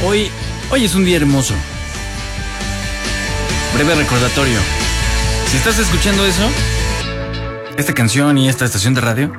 Hoy es un día hermoso. Breve recordatorio. Si estás escuchando eso, esta canción y esta estación de radio,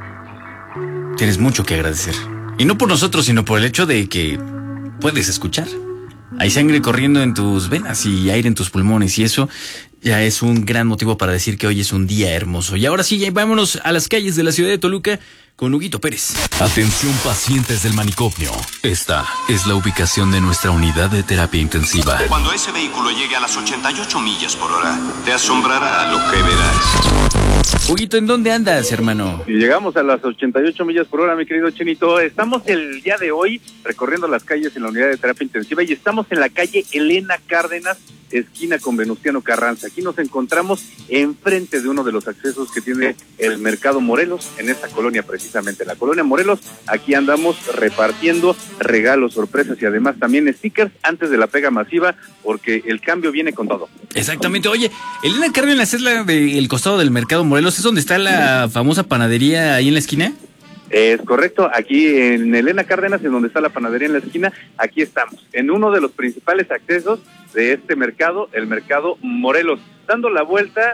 tienes mucho que agradecer. Y no por nosotros, sino por el hecho de que puedes escuchar. Hay sangre corriendo en tus venas y aire en tus pulmones, y eso ya es un gran motivo para decir que hoy es un día hermoso. Y ahora sí, vámonos a las calles de la ciudad de Toluca con Huguito Pérez. Atención, pacientes del manicomio. Esta es la ubicación de nuestra unidad de terapia intensiva. Cuando ese vehículo llegue a las 88 millas por hora, te asombrará lo que verás. Huguito, ¿en dónde andas, hermano? Y llegamos a las 88 millas por hora, mi querido Chinito. Estamos el día de hoy recorriendo las calles en la unidad de terapia intensiva y estamos en la calle Elena Cárdenas, esquina con Venustiano Carranza. Aquí nos encontramos enfrente de uno de los accesos que tiene el Mercado Morelos, en esta colonia precisamente, la colonia Morelos. Aquí andamos repartiendo regalos, sorpresas y además también stickers antes de la pega masiva, porque el cambio viene con todo. Exactamente. Oye, Elena Cárdenas es la del costado del Mercado Morelos, ¿es donde está la famosa panadería ahí en la esquina? Es correcto, aquí en Elena Cárdenas, en donde está la panadería en la esquina, aquí estamos, en uno de los principales accesos de este mercado, el Mercado Morelos, dando la vuelta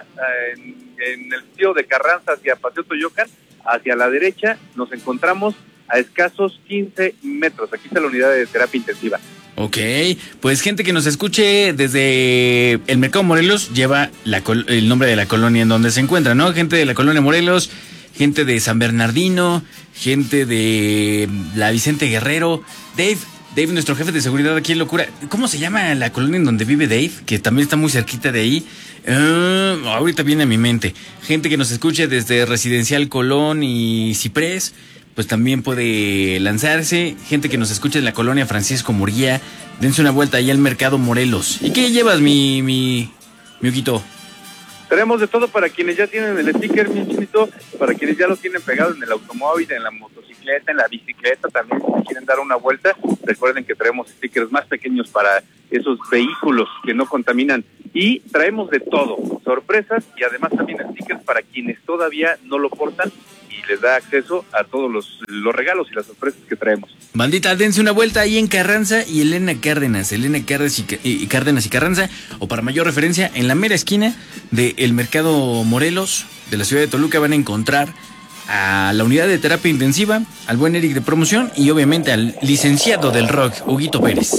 en el sitio de Carranza hacia Paseo Toyocan, hacia la derecha nos encontramos a escasos 15 metros, aquí está la unidad de terapia intensiva. Ok, pues gente que nos escuche desde el Mercado Morelos lleva el nombre de la colonia en donde se encuentra, ¿no? Gente de la colonia Morelos, gente de San Bernardino, gente de la Vicente Guerrero. Dave, nuestro jefe de seguridad aquí en Locura. ¿Cómo se llama la colonia en donde vive Dave? Que también está muy cerquita de ahí. Ahorita viene a mi mente. Gente que nos escuche desde Residencial Colón y Ciprés, pues también puede lanzarse. Gente que nos escuche en la colonia Francisco Murguía, dense una vuelta ahí al Mercado Morelos. ¿Y qué llevas, mi Huguito? Tenemos de todo para quienes ya tienen el sticker, mi Chinito, para quienes ya lo tienen pegado en el automóvil, en la motocicleta, en la bicicleta, también si quieren dar una vuelta, recuerden que traemos stickers más pequeños para esos vehículos que no contaminan, y traemos de todo, sorpresas y además también stickers para quienes todavía no lo portan y les da acceso a todos los regalos y las sorpresas que traemos. Bandita, dense una vuelta ahí en Carranza y Elena Cárdenas y Carranza, o para mayor referencia, en la mera esquina del Mercado Morelos de la ciudad de Toluca van a encontrar a la unidad de terapia intensiva, al buen Eric de promoción y obviamente al licenciado del rock, Huguito Pérez.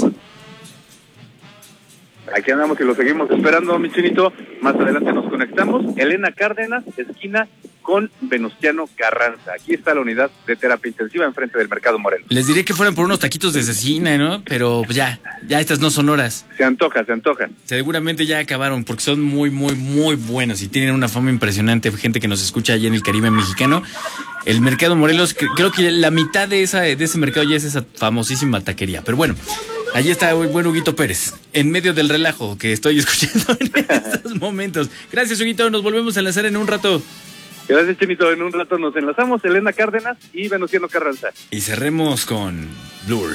Aquí andamos y lo seguimos esperando, mi Chinito. Más adelante nos conectamos. Elena Cárdenas, esquina con Venustiano Carranza. Aquí está la unidad de terapia intensiva enfrente del Mercado Morelos. Les diré que fueran por unos taquitos de cecina, ¿no? Pero pues ya estas no son horas. Se antoja. Seguramente ya acabaron porque son muy, muy, muy buenos y tienen una fama impresionante. Gente que nos escucha allá en el Caribe mexicano. El Mercado Morelos, creo que la mitad de ese mercado ya es esa famosísima taquería. Pero bueno, allí está el buen Huguito Pérez, en medio del relajo que estoy escuchando en estos momentos. Gracias, Huguito, nos volvemos a enlazar en un rato. Gracias, Chinito, en un rato nos enlazamos, Elena Cárdenas y Venustiano Carranza. Y cerremos con Blur.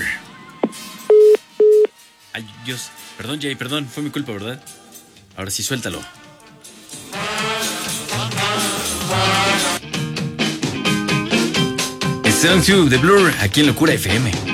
Ay, Dios, perdón, Jay, perdón, fue mi culpa, ¿verdad? Ahora sí, suéltalo. It's Song 2 de Blur, aquí en Locura FM.